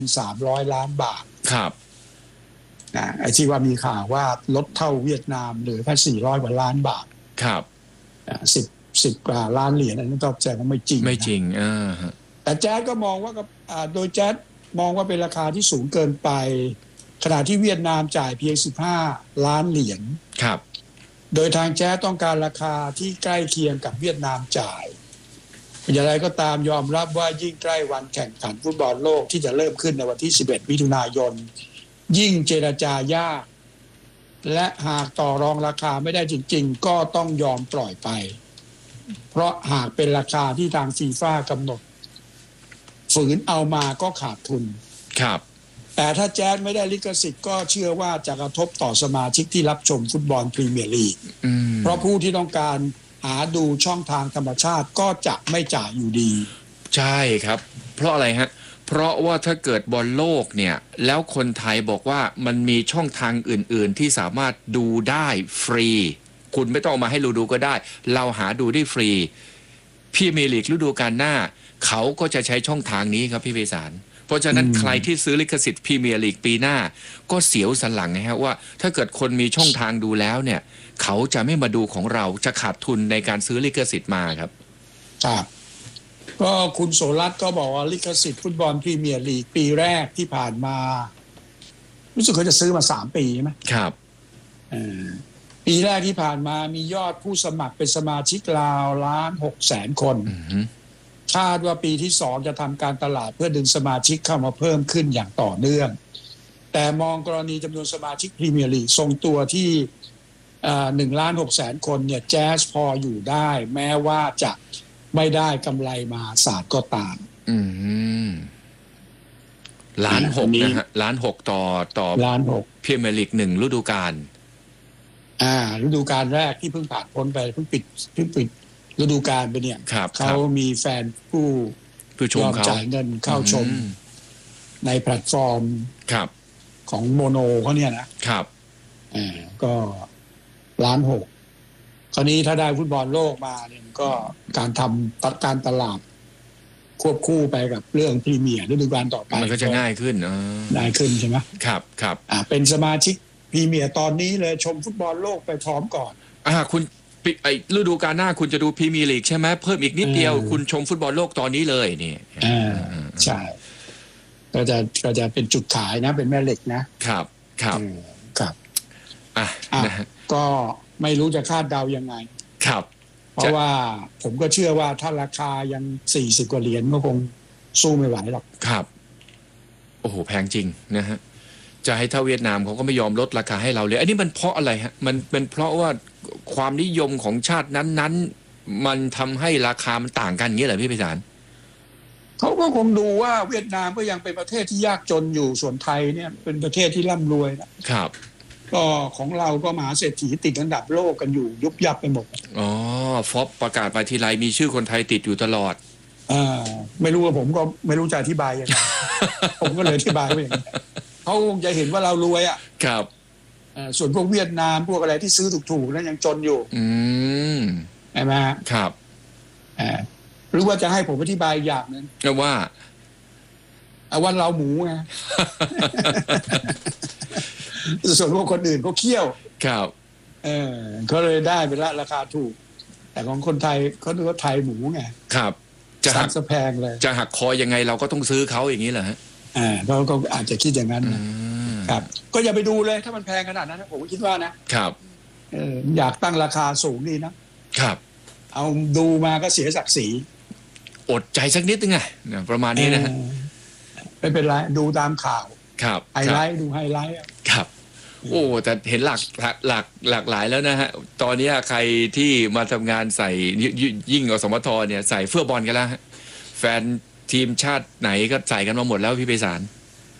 300 ล้านบาทครับไอ้ที่ว่ามีข่าวว่าลดเท่าเวียดนามเหลือแค่400 กว่าล้านบาทครับสิบกว่าล้านเหรียญอันนั้นก็แจ้งว่าไม่จริงไม่จริงแต่แจ๊สก็มองว่าโดยแจ๊สมองว่าเป็นราคาที่สูงเกินไปขณะที่เวียดนามจ่ายเพียง15 ล้านเหรียญครับโดยทางแจ๊สต้องการราคาที่ใกล้เคียงกับเวียดนามจ่ายอย่างไรก็ตามยอมรับว่ายิ่งใกล้วันแข่งขันฟุตบอลโลกที่จะเริ่มขึ้นในวันที่11 มิถุนายนยิ่งเจรจายากและหากต่อรองราคาไม่ได้จริงๆก็ต้องยอมปล่อยไปเพราะหากเป็นราคาที่ทางฟีฟ่ากำหนดฝืนเอามาก็ขาดทุนครับแต่ถ้าแจ๊สไม่ได้ลิขสิทธิ์ก็เชื่อว่าจะกระทบต่อสมาชิกที่รับชมฟุตบอลพรีเมียร์ลีกเพราะผู้ที่ต้องการหาดูช่องทางธรรมชาติก็จะไม่จ่ายอยู่ดีใช่ครับเพราะอะไรฮะเพราะว่าถ้าเกิดบอลโลกเนี่ยแล้วคนไทยบอกว่ามันมีช่องทางอื่นๆที่สามารถดูได้ฟรีคุณไม่ต้องมาให้เราดูก็ได้เราหาดูได้ฟรีพรีเมียร์ลีกฤดูกาลหน้าเขาก็จะใช้ช่องทางนี้ครับพี่ไพศาลเพราะฉะนั้นใครที่ซื้อลิขสิทธิ์พรีเมียร์ลีกปีหน้าก็เสียวสันหลังนะฮะว่าถ้าเกิดคนมีช่องทางดูแล้วเนี่ยเขาจะไม่มาดูของเราจะขาดทุนในการซื้อลิขสิทธิ์มาครับครับก็คุณโสรัตน์ก็บอกว่าลิขสิทธิ์ฟุตบอลพรีเมียร์ลีกปีแรกที่ผ่านมารู้สึกเขาจะซื้อมา3 ปีใช่ไหมครับปีแรกที่ผ่านมามียอดผู้สมัครเป็นสมาชิกราว1,600,000 คนคาดว่าปีที่2จะทำการตลาดเพื่อดึงสมาชิกเข้ามาเพิ่มขึ้นอย่างต่อเนื่องแต่มองกรณีจำนวนสมาชิกพรีเมียร์ลีกทรงตัวที่1,600,000 คนเนี่ยแจ๊สพออยู่ได้แม้ว่าจะไม่ได้กำไรมหาศาลก็ตาม 1,600,000นะฮะ1,600,000ต่อ 1,600,000 พรีเมียร์ลีก1ฤดูกาลฤดูกาลแรกที่เพิ่งผ่านพ้นไปเพิ่งปิดฤดูกาลไปเนี่ยเขามีแฟนผู้ยอมจ่ายเงินเข้าชมในแพลตฟอร์มของโมโนเขาเนี่ยนะครับก็1,600,000คราวนี้ถ้าได้ฟุตบอลโลกมาเนี่ยก็การทำการตลาดควบคู่ไปกับเรื่องพรีเมียร์ฤดูกาลต่อไปมันก็จะง่ายขึ้นใช่ไหมครับเป็นสมาชิกพรีเมียร์ตอนนี้เลยชมฟุตบอลโลกไปพร้อมก่อนคุณฤดูกาลหน้าคุณจะดูพรีเมียร์ลีกใช่ไหมเพิ่มอีกนิดเดียวคุณชมฟุตบอลโลกตอนนี้เลยนี่ใช่ก็จะเป็นจุดขายนะเป็นแม่เหล็กนะครับก็ไม่รู้จะคาดเดายังไงครับเพราะว่าผมก็เชื่อว่าถ้าราคายัง40 กว่าเหรียญก็คงสู้ไม่ไหวหรอกครับโอ้โหแพงจริงนะฮะจะให้เท่าเวียดนามเขาก็ไม่ยอมลดราคาให้เราเลยอันนี้มันเพราะอะไรฮะมันเป็นเพราะว่าความนิยมของชาตินั้นๆมันทำให้ราคามันต่างกันอย่างนี้เหรอพี่ไพศาลเขาก็คงดูว่าเวียดนามก็ยังเป็นประเทศที่ยากจนอยู่ส่วนไทยเนี่ยเป็นประเทศที่ร่ำรวยนะครับก็ของเราก็มหาเศรษฐีติดอันดับโลกกันอยู่ยุบยับไปหมดฟอปประกาศมาทีไรมีชื่อคนไทยติดอยู่ตลอดไม่รู้ว่าผมก็ไม่รู้จะอธิบายยังไง ผมก็เลยอธิบายว่าอย่างนี้เขาคงจะเห็นว่าเรารวยครับส่วนพวกเวียดนามพวกอะไรที่ซื้อถูกๆนั้นยังจนอยู่ใช่ไหมครับหรือว่าจะให้ผมอธิบายอย่างนึงว่าเราหมูไง ส่วนพวกคนอื่นเขาเคี่ยวครับเขาเลยได้เป็นราคาถูกแต่ของคนไทยเขาดูว่าไทยหมูไงครับจะหักแพงเลยจะหักคอยังไงเราก็ต้องซื้อเขาอย่างนี้เหรอฮะเขาก็อาจจะคิดอย่างนั้นนะครับก็อย่าไปดูเลยถ้ามันแพงขนาดนั้นผมคิดว่านะครับอยากตั้งราคาสูงดีนะครับเอาดูมาก็เสียศักดิ์ศรีอดใจสักนิดนึงไงประมาณนี้นะฮะไม่เป็นไรดูตามข่าวครับไฮไลท์ดูไฮไลท์ครับโอ้แต่เห็นหลากหลายแล้วนะฮะตอนนี้ใครที่มาทำงานใส่ยิ่งอสมทเนี่ยใส่เสื้อบอลกันแล้วฮะแฟนทีมชาติไหนก็ใส่กันมาหมดแล้วพี่ไพศาล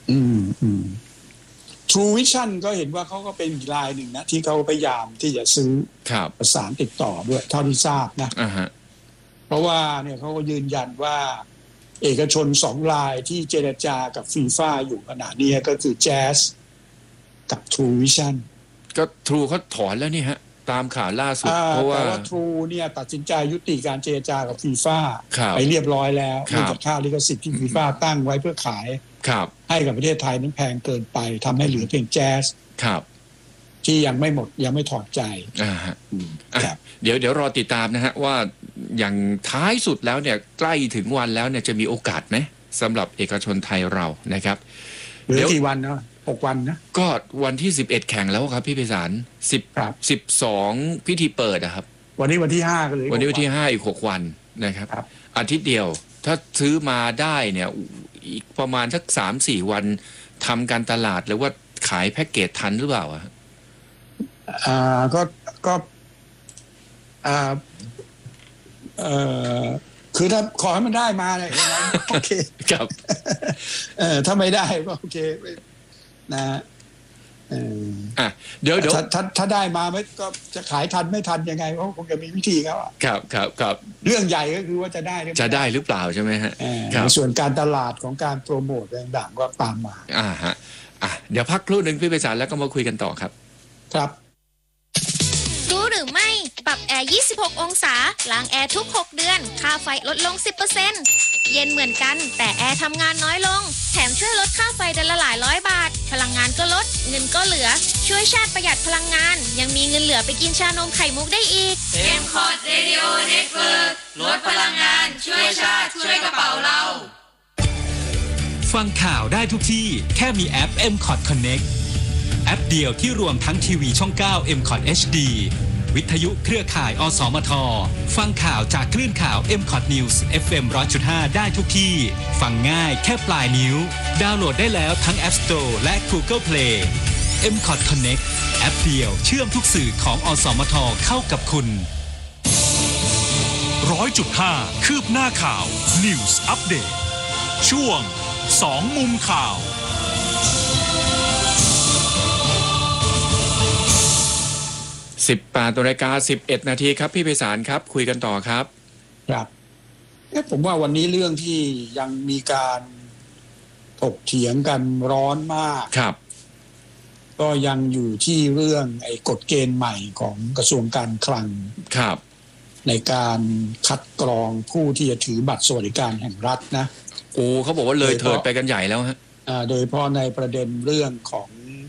True Vision ก็เห็นว่าเขาก็เป็นอีกรายหนึ่งนะที่เขาพยายามที่จะซื้อประสานติดต่อด้วยเท่าที่ทราบนะเพราะว่าเนี่ยเขาก็ยืนยันว่าเอกชน2 รายที่เจรจากับฟีฟ่าอยู่ขณะนี้ก็คือ Jazz กับ True Vision ก็ True เขาถอนแล้วนี่ฮะตามข่าวล่าสุดเพราะว่าแต่ว่าทรูเนี่ยตัดสินใจยุติการเจรจากับฟีฟ่าไปเรียบร้อยแล้วเนื่องจากค่าลิขสิทธิ์ที่ฟีฟ่าตั้งไว้เพื่อขายให้กับประเทศไทยนั้นแพงเกินไปทำให้เหลือเพียงแจ๊สที่ยังไม่หมดยังไม่ถอดใจเดี๋ยวรอติดตามนะฮะว่าอย่างท้ายสุดแล้วเนี่ยใกล้ถึงวันแล้วเนี่ยจะมีโอกาสไหมสำหรับเอกชนไทยเรานะครับเหลือกี่วันเนาะ6 วันนะก็วันที่11แข่งแล้วครับพี่ไพศาล12พิธีเปิดนะครับวันนี้วันที่5ก็เลยวันนี้วันที่5อีก6วันนะครับอาทิตย์เดียวถ้าซื้อมาได้เนี่ยอีกประมาณสัก 3-4 วันทำการตลาดหรือว่าขายแพ็กเกจทันหรือเปล่าก็คือถ้าขอให้มันได้มาเลยโอเคครับถ้าไม่ได้ก็โอเคนะเดี๋ยวถ้าได้มาไม่ก็จะขายทันไม่ทันยังไงเพราะคงจะมีวิธีเขาครับเรื่องใหญ่ก็คือว่าจะได้หรือเปล่าใช่ไหมฮะส่วนการตลาดของการโปรโมทต่างๆก็ตามมาเดี๋ยวพักครู่หนึ่งพี่ไพศาลแล้วก็มาคุยกันต่อครับรู้หรือไม่ปรับแอร์26 องศาล้างแอร์ทุก6 เดือนค่าไฟลดลง 10% เย็นเหมือนกันแต่แอร์ทำงานน้อยลงแถมช่วยลดค่าไฟเดือนละหลายร้อยบาทพลังงานก็ลดเงินก็เหลือช่วยชาติประหยัดพลังงานยังมีเงินเหลือไปกินชานมไข่มุกได้อีก M-Cot Radio Network ลดพลังงานช่วยชาติช่วยกระเป๋าเราฟังข่าวได้ทุกที่แค่มีแอป M-Cot Connect แอปเดียวที่รวมทั้งทีวีช่อง 9 M-Cot HD วิทยุเครือข่ายอสมทฟังข่าวจากคลื่นข่าว M-Cot News FM 100.5 ได้ทุกที่ฟังง่ายแค่ปลายนิ้วดาวน์โหลดได้แล้วทั้ง App Store และ Google Play M-Cot Connect แอปเดียวเชื่อมทุกสื่อของอสมทเข้ากับคุณ 100.5 คืบหน้าข่าว News Update ช่วง2 มุมข่าว 18 นาฬิกา 11 นาทีครับพี่ไพศาลครับคุยกันต่อครับผมว่าวันนี้เรื่องที่ยังมีการถกเถียงกันร้อนมากครับก็ยังอยู่ที่เรื่องไอ้กฎเกณฑ์ใหม่ของกระทรวงการคลังครับในการคัดกรองผู้ที่จะถือบัตรสวัสดิการแห่งรัฐนะเขาบอกว่าเลยเถิดไปกันใหญ่แล้วฮะโดยเฉพาะในประเด็นเรื่องของ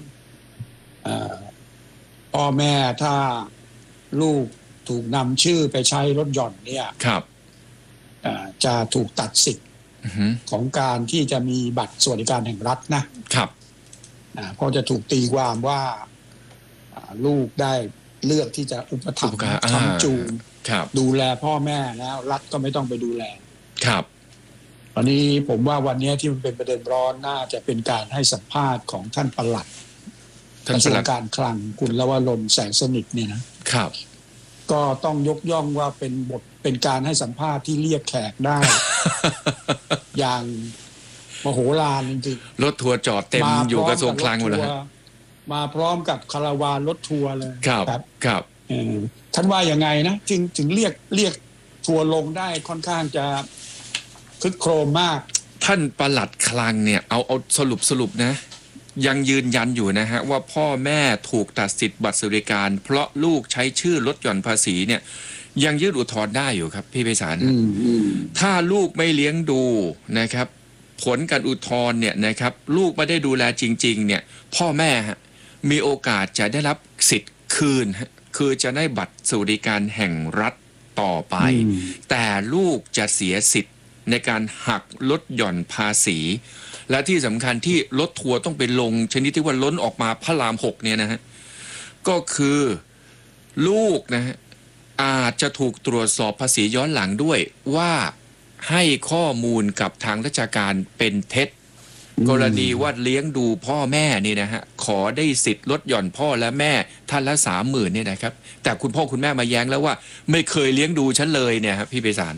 พ่อแม่ถ้าลูกถูกนำชื่อไปใช้รถยนต์เนี่ยครับจะถูกตัดสิทธิ์ของการที่จะมีบัตรสวัสดิการแห่งรัฐนะครับเพราะจะถูกตีความว่าลูกได้เลือกที่จะอุปถัมภ์ค้ำจูงดูแลพ่อแม่แล้วรัฐก็ไม่ต้องไปดูแลครับวันนี้ผมว่าวันนี้ที่มันเป็นประเด็นร้อนน่าจะเป็นการให้สัมภาษณ์ของท่านปลัดกระทรวงการคลังคุณลวรน แสงสนิทเนี่ยนะครับก็ต้องยกย่องว่าเป็นการให้สัมภาษณ์ที่เรียกแขกได้ อย่างมโหฬารจริงๆรถทัวร์จอดเต็มอยู่กระทรวงคลังหมดเลยมาพร้อมกับคาราวานรถทัวร์เลยครับท่านว่ายังไงนะจึงเรียกทัวร์ลงได้ค่อนข้างจะคึกโครมมากท่านปลัดคลังเนี่ยเอาสรุปนะยังยืนยันอยู่นะฮะว่าพ่อแม่ถูกตัดสิทธิ์บัตรสวัสดิการเพราะลูกใช้ชื่อลดหย่อนภาษีเนี่ยยังยื่นอุทธรณ์ได้อยู่ครับพี่ไพศาลถ้าลูกไม่เลี้ยงดูนะครับผลการอุทธรณ์เนี่ยนะครับลูกไม่ได้ดูแลจริงๆเนี่ยพ่อแม่มีโอกาสจะได้รับสิทธิ์คืนคือจะได้บัตรสวัสดิการแห่งรัฐต่อไปแต่ลูกจะเสียสิทธิ์ในการหักลดหย่อนภาษีและที่สำคัญที่รถทัวร์ต้องไปลงชนิดที่ว่าล้นออกมาพระราม 6เนี่ยนะฮะก็คือลูกนะฮะอาจจะถูกตรวจสอบภาษีย้อนหลังด้วยว่าให้ข้อมูลกับทางราชการเป็นเท็จกรณีว่าเลี้ยงดูพ่อแม่นี่นะฮะขอได้สิทธิ์ลดหย่อนพ่อและแม่ท่านละ 30,000 เนี่ยนะครับแต่คุณพ่อคุณแม่มาแย้งแล้วว่าไม่เคยเลี้ยงดูฉันเลยเนี่ยครับพี่ไพศาล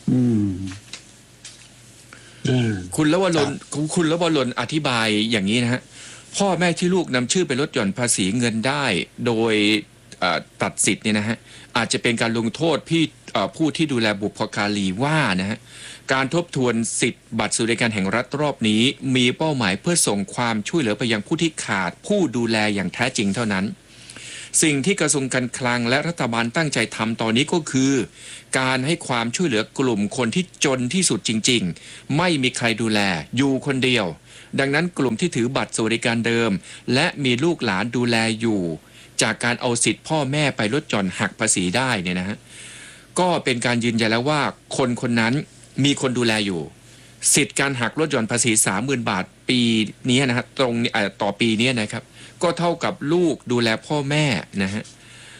คุณลวรนอธิบายอย่างนี้นะฮะพ่อแม่ที่ลูกนำชื่อไปลดหย่อนภาษีเงินได้โดยตัดสิทธิ์เนี่ยนะฮะอาจจะเป็นการลงโทษผู้ที่ดูแลบุพการีว่านะฮะการทบทวนสิทธิ์บัตรสวัสดิการแห่งรัฐรอบนี้มีเป้าหมายเพื่อส่งความช่วยเหลือไปยังผู้ที่ขาดผู้ดูแลอย่างแท้จริงเท่านั้นสิ่งที่กระทรวงการคลังและรัฐบาลตั้งใจทำตอนนี้ก็คือการให้ความช่วยเหลือกลุ่มคนที่จนที่สุดจริงๆไม่มีใครดูแลอยู่คนเดียวดังนั้นกลุ่มที่ถือบัตรสวัสดิการเดิมและมีลูกหลานดูแลอยู่จากการเอาสิทธิ์พ่อแม่ไปลดหย่อนหักภาษีได้เนี่ยนะฮะก็เป็นการยืนยันแล้วว่าคนคนนั้นมีคนดูแลอยู่สิทธิ์การหักลดหย่อนภาษี 30,000 บาทปีนี้นะฮะตรงต่อปีนี้นะครับก็เท่ากับลูกดูแลพ่อแม่นะฮะ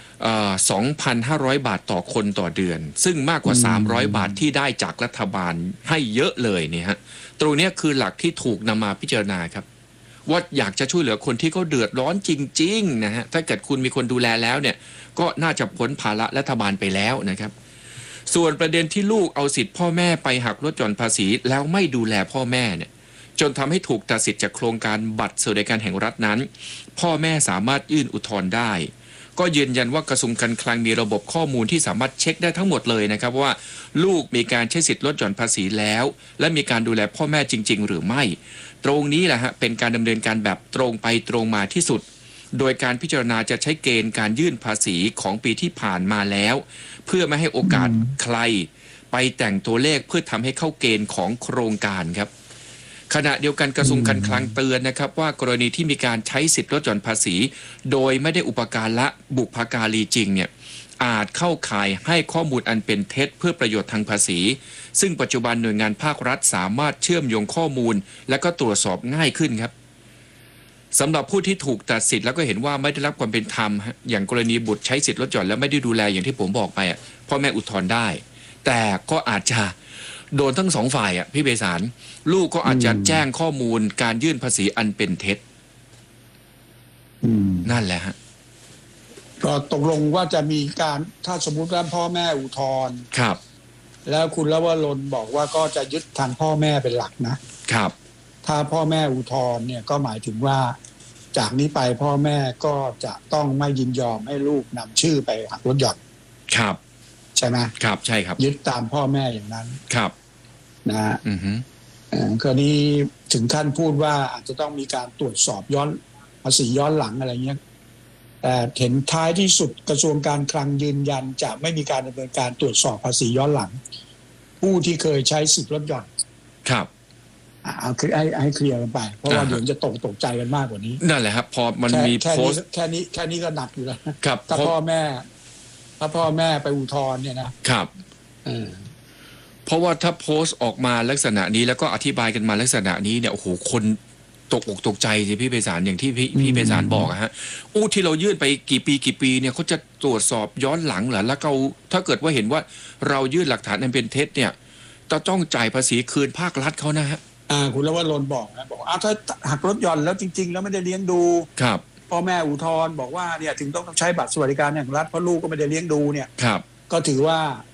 2,500 บาทต่อคนต่อเดือนซึ่งมากกว่า300 บาทที่ได้จากรัฐบาลให้เยอะเลยเนี่ยฮะตรงนี้คือหลักที่ถูกนำมาพิจารณาครับว่าอยากจะช่วยเหลือคนที่เขาเดือดร้อนจริงๆนะฮะถ้าเกิดคุณมีคนดูแลแล้วเนี่ยก็น่าจะพ้นภาระรัฐบาลไปแล้วนะครับส่วนประเด็นที่ลูกเอาสิทธิ์พ่อแม่ไปหักลดหย่อนภาษีแล้วไม่ดูแลพ่อแม่เนี่ยจนทำให้ถูกตัดสิทธิ์จากโครงการบัตรสวัสดิการแห่งรัฐนั้นพ่อแม่สามารถยื่นอุทธรณ์ได้ก็ยืนยันว่ากระทรวงการคลังมีระบบข้อมูลที่สามารถเช็คได้ทั้งหมดเลยนะครับว่าลูกมีการใช้สิทธิ์ลดหย่อนภาษีแล้วและมีการดูแลพ่อแม่จริงๆหรือไม่ตรงนี้แหละฮะเป็นการดำเนินการแบบตรงไปตรงมาที่สุดโดยการพิจารณาจะใช้เกณฑ์การยื่นภาษีของปีที่ผ่านมาแล้วเพื่อไม่ให้โอกาสใครไปแต่งตัวเลขเพื่อทำให้เข้าเกณฑ์ของโครงการครับขณะเดียวกันกระทรวงการคลังเตือนนะครับว่ากรณีที่มีการใช้สิทธิ์ลดหย่อนภาษีโดยไม่ได้อุปการะบุพการีจริงเนี่ยอาจเข้าข่ายให้ข้อมูลอันเป็นเท็จเพื่อประโยชน์ทางภาษีซึ่งปัจจุบันหน่วยงานภาครัฐสามารถเชื่อมโยงข้อมูลและก็ตรวจสอบง่ายขึ้นครับสำหรับผู้ที่ถูกตัดสิทธิ์แล้วก็เห็นว่าไม่ได้รับความเป็นธรรมอย่างกรณีบุตรใช้สิทธิ์ลดหย่อนแล้วไม่ได้ดูแลอย่างที่ผมบอกไปพ่อแม่อุทธรณ์ได้แต่ก็อาจจะโดนทั้งสองฝ่ายพี่เบสารลูกก็อาจจะแจ้งข้อมูลการยื่นภาษีอันเป็นเท็จนั่นแหละฮะก็ตกลงว่าจะมีการถ้าสมมุติว่าพ่อแม่อุทธรณ์ครับแล้วคุณลวรนบอกว่าก็จะยึดทางพ่อแม่เป็นหลักนะครับถ้าพ่อแม่อุทธรณ์เนี่ยก็หมายถึงว่าจากนี้ไปพ่อแม่ก็จะต้องไม่ยินยอมให้ลูกนำชื่อไปหักลดหย่อนครับใช่ไหมครับใช่ครับยึดตามพ่อแม่อย่างนั้นครับนะฮะคราวนี้ถึงขั้นพูดว่าอาจจะต้องมีการตรวจสอบย้อนภาษีย้อนหลังอะไรเงี้ยแต่เห็นท้ายที่สุดกระทรวงการคลังยืนยันจะไม่มีการดำเนินการตรวจสอบภาษีย้อนหลังผู้ที่เคยใช้สิทธิ์ลดหย่อนครับเอาคือให้เคลียร์กันไปเพราะว่าเดี๋ยวจะตกใจกันมากกว่านี้นั่นแหละครับพอมันมีโพสต์แค่นี้ก็หนักอยู่แล้วถ้าพ่อแม่ไปอุทธรณ์เนี่ยนะครับเพราะว่าถ้าโพสต์ออกมาลักษณะนี้แล้วก็อธิบายกันมาลักษณะนี้เนี่ยโอ้โหคนตกอกตกใจสิพี่ไพศาลอย่างที่พี่ไพศาลบอกฮะที่เรายื่นไปกี่ปีเนี่ยเขาจะตรวจสอบย้อนหลังเหรอแล้วเขาถ้าเกิดว่าเห็นว่าเรายื่นหลักฐานอันเป็นเท็จเนี่ยต้องจ่ายภาษีคืนภาครัฐเขานะฮะคุณลวรนบอกถ้าหักลดหย่อนแล้วจริงๆแล้วไม่ได้เลี้ยงดูครับพ่อแม่อุทธรณ์บอกว่าเนี่ยถึงต้องใช้บัตรสวัสดิการแห่งรัฐเพราะลูกก็ไม่ได้เลี้ยงดูเนี่ยครับก็ถือว่า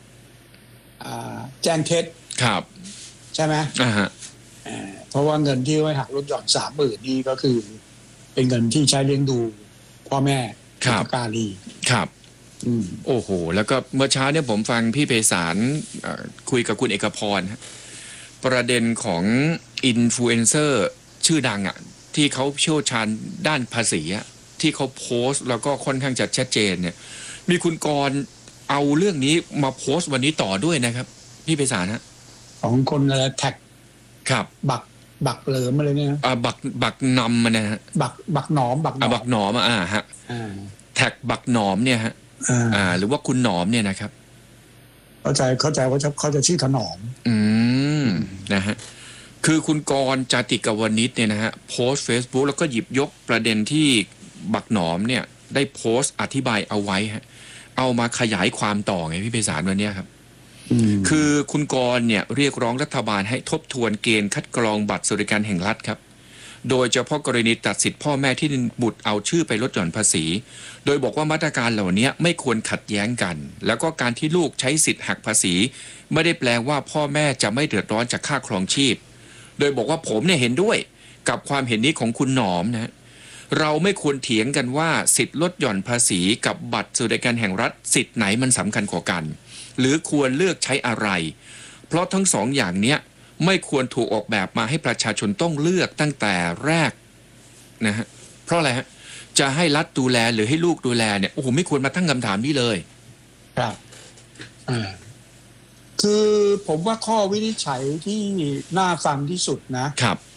แจ้งเท็จครับใช่ไหมเพราะว่าเงินที่ไว้หักลดหย่อน 30,000 นี่ก็คือเป็นเงินที่ใช้เลี้ยงดูพ่อแม่บุพการีครับโอ้โหแล้วก็เมื่อเช้าเนี่ยผมฟังพี่ไพศาลคุยกับคุณเอกพรประเด็นของอินฟลูเอนเซอร์ชื่อดังที่เขาเชี่ยวชาญด้านภาษีที่เขาโพสต์แล้วก็ค่อนข้างจะชัดเจนเนี่ยมีคุณกรณ์เอาเรื่องนี้มาโพสต์วันนี้ต่อด้วยนะครับพี่ไพศาลของคนอะไรแท็กครับบักเหลิมอะไรเนี่ยบักนำมันนะฮะบักหนอมบักหนอมฮะแท็กบักหนอมเนี่ยฮะหรือว่าคุณหนอมเนี่ยนะครับเข้าใจว่าเขาจะชื่อถนอมนะฮะคือคุณกรณ์จาติกวณิชเนี่ยนะฮะโพสต์ Facebook แล้วก็หยิบยกประเด็นที่บักหนอมเนี่ยได้โพสต์อธิบายเอาไว้ฮะเอามาขยายความต่อไงพี่ไพศาลวันนี้ครับคือคุณกรณ์เนี่ยเรียกร้องรัฐบาลให้ทบทวนเกณฑ์คัดกรองบัตรสวัสดิการแห่งรัฐครับโดยเฉพาะกรณีตัดสิทธิ์พ่อแม่ที่บุตรเอาชื่อไปลดหย่อนภาษีโดยบอกว่ามาตรการเหล่านี้ไม่ควรขัดแย้งกันแล้วก็การที่ลูกใช้สิทธิ์หักภาษีไม่ได้แปลว่าพ่อแม่จะไม่เดือดร้อนจากค่าครองชีพโดยบอกว่าผมเนี่ยเห็นด้วยกับความเห็นนี้ของคุณหนอมนะเราไม่ควรเถียงกันว่าสิทธิ์ลดหย่อนภาษีกับบัตรสวัสดิการแห่งรัฐสิทธิ์ไหนมันสำคัญกว่ากันหรือควรเลือกใช้อะไรเพราะทั้งสองอย่างเนี้ยไม่ควรถูกออกแบบมาให้ประชาชนต้องเลือกตั้งแต่แรกนะฮะเพราะอะไรฮะจะให้รัฐดูแลหรือให้ลูกดูแลเนี่ยโอ้โหไม่ควรมาตั้งคำถามนี้เลยครับคือผมว่าข้อวินิจฉัยที่น่าฟังที่สุดนะครับ